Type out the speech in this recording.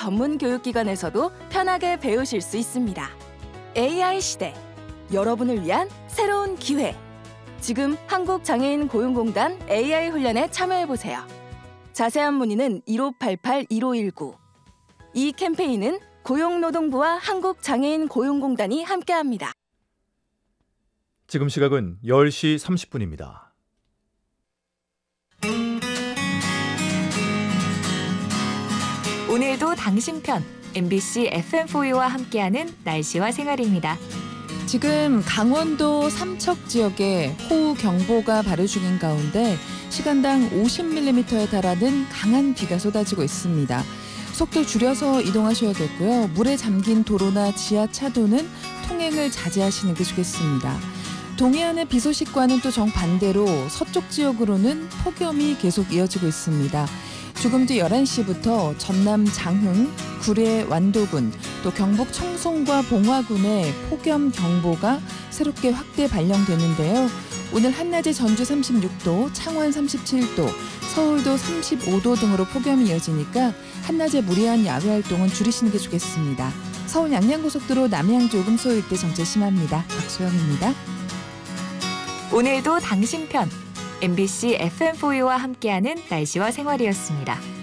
전문 교육기관에서도 편하게 배우실 수 있습니다. AI 시대, 여러분을 위한 새로운 기회. 지금 한국장애인고용공단 AI 훈련에 참여해보세요. 자세한 문의는 1588-1519. 이 캠페인은 고용노동부와 한국장애인고용공단이 함께합니다. 지금 시각은 10시 30분입니다. 오늘도 당신 편 MBC FM4U와 함께하는 날씨와 생활입니다. 지금 강원도 삼척 지역에 호우 경보가 발효 중인 가운데 시간당 50mm에 달하는 강한 비가 쏟아지고 있습니다. 속도 줄여서 이동하셔야겠고요. 물에 잠긴 도로나 지하차도는 통행을 자제하시는 게 좋겠습니다. 동해안의 비 소식과는 또 정반대로 서쪽 지역으로는 폭염이 계속 이어지고 있습니다. 조금 뒤 11시부터 전남 장흥, 구례 완도군, 또 경북 청송과 봉화군에 폭염 경보가 새롭게 확대 발령되는데요. 오늘 한낮에 전주 36도, 창원 37도, 서울도 35도 등으로 폭염이 이어지니까 한낮에 무리한 야외 활동은 줄이시는 게 좋겠습니다. 서울 양양고속도로 남양조금 일대 정체 심합니다. 박소영입니다. 오늘도 당신 편 MBC FM4U와 함께하는 날씨와 생활이었습니다.